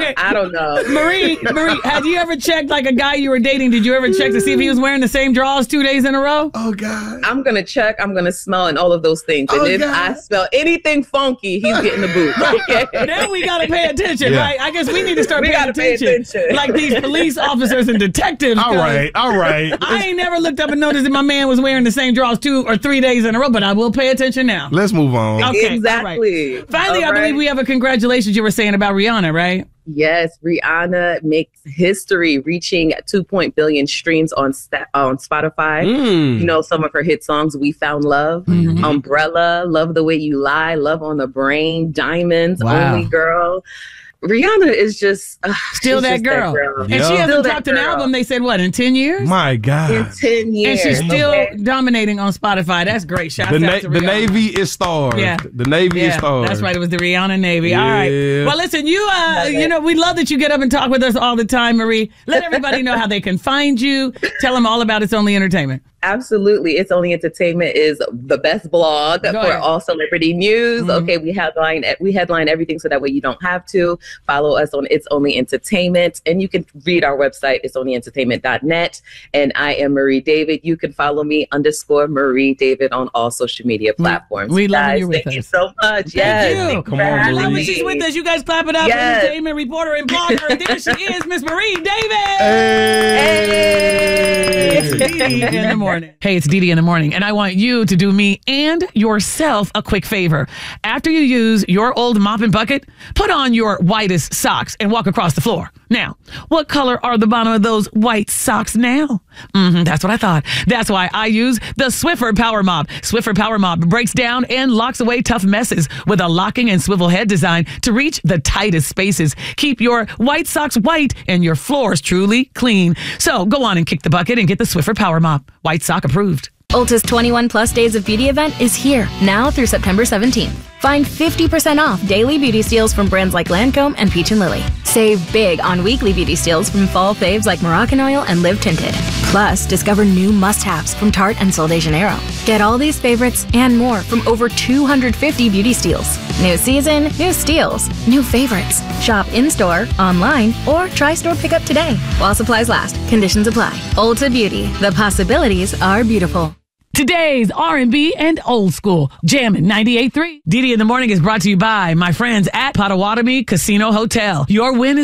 Okay. I don't know. Marie, had you ever checked like a guy you were dating? Did you ever check to see if he was wearing the same drawers 2 days in a row? Oh, God. I'm going to check. I'm going to smell and all of those things. And if I smell anything funky, he's getting the boot. Okay? Then we got to pay attention, right? I guess we need to start paying attention. Like these police officers and detectives. All right. I ain't never looked up and noticed that my man was wearing the same drawers 2 or 3 days in a row, but I will pay attention now. Let's move on. Okay, exactly. Right. Finally, I believe we have a congratulations you were saying about Rihanna, right? Yes, Rihanna makes history, reaching 2 billion streams on Spotify. You know, some of her hit songs: "We Found Love," "Umbrella," "Love the Way You Lie," "Love on the Brain," "Diamonds," "Only Girl." Rihanna is just still that girl. And she hasn't dropped an album, they said, what, in 10 years? My God. In 10 years. And she's still dominating on Spotify. That's great. Shout out to Rihanna. The Navy is stars. Yeah. The Navy is stars. That's right. It was the Rihanna Navy. All right. Well, listen, you know, we love that you get up and talk with us all the time, Marie. Let everybody know how they can find you. Tell them all about It's Only Entertainment. Absolutely. It's Only Entertainment is the best blog for all celebrity news. Okay, we headline everything so that way you don't have to. Follow us on It's Only Entertainment, and you can read our website, itsonlyentertainment.net. And I am Marie David. You can follow me _Marie David on all social media platforms. We love you with us. Thank you so much. Thank you. Come on, I love when she's with us. You guys clap it up for entertainment reporter and blogger. There she is, Miss Marie David. Hey. It's Dee in the morning. Hey, it's Dee in the morning, and I want you to do me and yourself a quick favor. After you use your old mop and bucket, put on your whitest socks and walk across the floor. Now, what color are the bottom of those white socks now? That's what I thought. That's why I use the Swiffer Power Mop. Swiffer Power Mop breaks down and locks away tough messes with a locking and swivel head design to reach the tightest spaces. Keep your white socks white and your floors truly clean. So go on and kick the bucket and get the Swiffer Power Mop. White sock approved. Ulta's 21 Plus Days of Beauty event is here, now through September 17th. Find 50% off daily beauty steals from brands like Lancome and Peach & Lily. Save big on weekly beauty steals from fall faves like Moroccan Oil and Live Tinted. Plus, discover new must-haves from Tarte and Sol de Janeiro. Get all these favorites and more from over 250 beauty steals. New season, new steals, new favorites. Shop in-store, online, or try store pickup today. While supplies last, conditions apply. Ulta Beauty, the possibilities are beautiful. Today's R&B and old school, Jammin' 98.3. Dee in the Morning is brought to you by my friends at Potawatomi Casino Hotel. Your win is